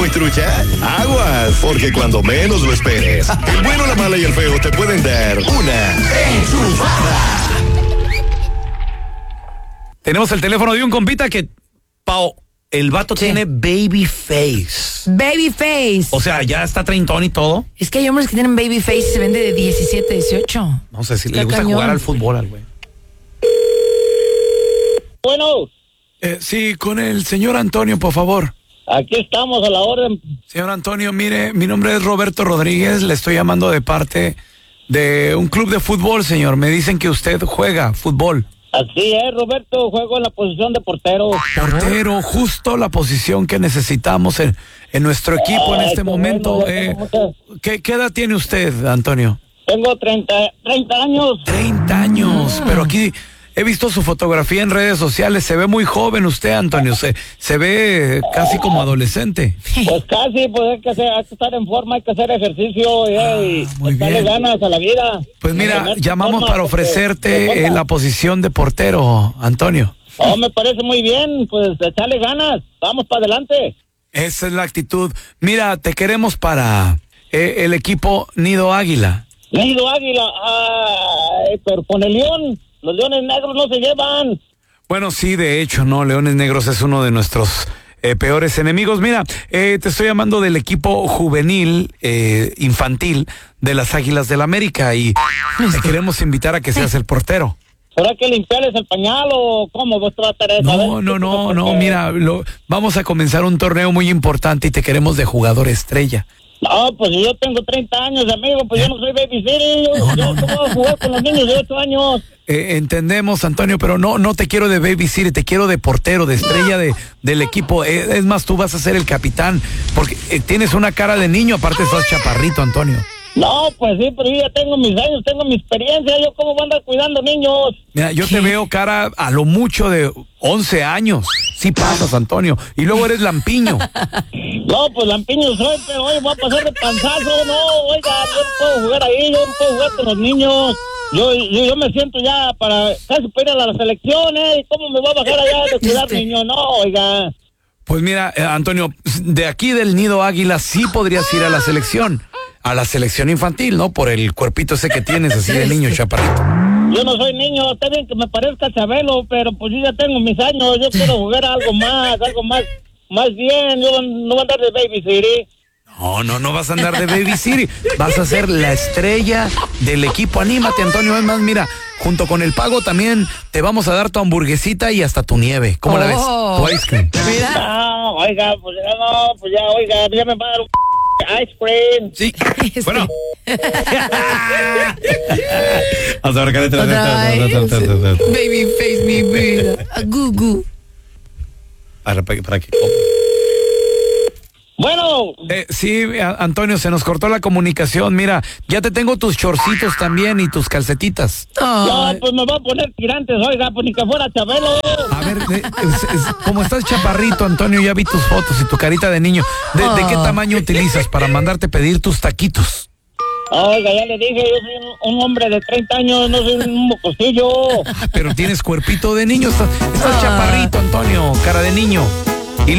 muy trucha? Aguas, porque cuando menos lo esperes, el bueno, la mala y el feo te pueden dar una enchufada. Tenemos el teléfono de un compita que, Pao, el vato tiene baby face. Baby face. O sea, ya está treintón y todo. Es que hay hombres que tienen baby face y se vende de 17, 18. No sé si Está le gusta cañón. jugar al fútbol al güey. Bueno, Sí, con el señor Antonio, por favor. aquí estamos a la orden. Señor Antonio, mire, mi nombre es Roberto Rodríguez, le estoy llamando de parte de un club de fútbol, señor. Me dicen que usted juega fútbol. Así es, Roberto, juego en la posición de portero. Portero, justo la posición que necesitamos en nuestro equipo en Ay, este qué momento. bueno, ¿Qué edad tiene usted, Antonio? Tengo 30 años. 30 años, pero aquí he visto su fotografía en redes sociales, se ve muy joven usted, Antonio, se ve casi como adolescente. Pues casi, pues hay que estar en forma, hay que hacer ejercicio y muy echarle bien. ganas a la vida. Pues mira, Mantenerte llamamos en forma, para porque ofrecerte la posición de portero, Antonio. Oh, me parece muy bien, pues echarle ganas, vamos para adelante. Esa es la actitud. Mira, te queremos para el equipo Nido Águila. Nido Águila, ay, pero con el León, los Leones Negros no se llevan. Bueno, sí, de hecho, no, Leones Negros es uno de nuestros peores enemigos. Mira, te estoy llamando del equipo juvenil, infantil de las Águilas del América y te queremos invitar a que seas el portero. ¿Habrá que limpiarles el pañal o cómo vos tratar de saber? No, mira, vamos a comenzar un torneo muy importante y te queremos de jugador estrella. No, pues yo tengo 30 años, amigo, pues yo no soy babysitter, yo ¿cómo voy a jugar con los niños de 8 años? Entendemos, Antonio, pero no te quiero de babysitter, te quiero de portero, de estrella del equipo. Es más, tú vas a ser el capitán, porque tienes una cara de niño, aparte estás chaparrito, Antonio. No, pues sí, pero yo ya tengo mis años, tengo mi experiencia, yo cómo voy a andar cuidando niños. Mira, yo te veo cara a lo mucho de 11 años. Sí pasas, Antonio. Y luego eres lampiño. No, pues lampiño soy, pero hoy voy a pasar de panzazo, no, oiga, yo no puedo jugar ahí, yo no puedo jugar con los niños. Yo me siento ya para casi para ir a las elecciones, ¿cómo me voy a bajar allá de cuidar niños? No, oiga. Pues mira, Antonio, de aquí del Nido Águila sí podrías ir a la selección infantil, ¿no? Por el cuerpito ese que tienes así de niño chaparrito. Yo no soy niño, está bien que me parezca Chabelo, pero pues yo ya tengo mis años, yo quiero jugar a algo más bien, yo no voy a andar de babysitter. No vas a andar de babysitter, vas a ser la estrella del equipo. Anímate, Antonio, es más, mira, junto con el pago también te vamos a dar tu hamburguesita y hasta tu nieve. ¿Cómo la ves? Tu ice cream. Mira. No, oiga, pues ya me va a dar un ice cream. Sí, bueno. Vamos a ver, Baby face, mi vida. A gugu. para que Bueno, sí, Antonio, se nos cortó la comunicación. Mira, ya te tengo tus chorcitos también y tus calcetitas. no, pues me va a poner tirantes, oiga, pues ni que fuera Chabelo. A ver, como estás chaparrito, Antonio, ya vi tus fotos y tu carita de niño. ¿De qué tamaño utilizas para mandarte pedir tus taquitos? Oiga, ya le dije, yo soy un hombre de 30 años, no soy un mocosillo. Pero tienes cuerpito de niño, estás chaparrito, Antonio, cara de niño.